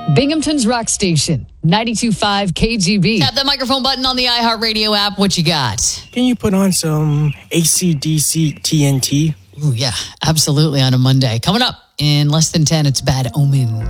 Binghamton's Rock Station, 92.5 KGB. Tap that microphone button on the iHeartRadio app. What you got? Can you put on some AC/DC TNT? Ooh, yeah, absolutely on a Monday. Coming up in less than 10, it's Bad Omens.